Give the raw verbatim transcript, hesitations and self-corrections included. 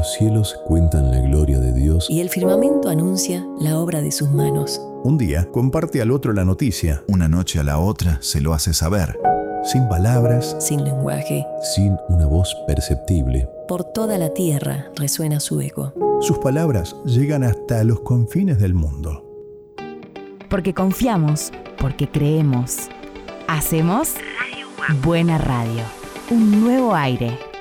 Los cielos cuentan la gloria de Dios y el firmamento anuncia la obra de sus manos. Un día comparte al otro la noticia. Una noche a la otra se lo hace saber. Sin palabras, sin lenguaje, sin una voz perceptible. Por toda la tierra resuena su eco. Sus palabras llegan hasta los confines del mundo. Porque confiamos, porque creemos. Hacemos Buena Radio. Un nuevo aire.